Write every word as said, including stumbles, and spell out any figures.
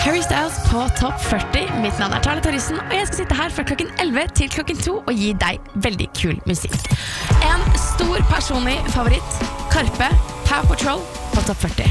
Harry Styles på topp førti. Mitt navn er Tale Torrisen, og jeg skal sitte her fra klokken elleve til klokken to og gi deg veldig kul musikk. En stor personlig favoritt, Karpe, Power Patrol på topp førti.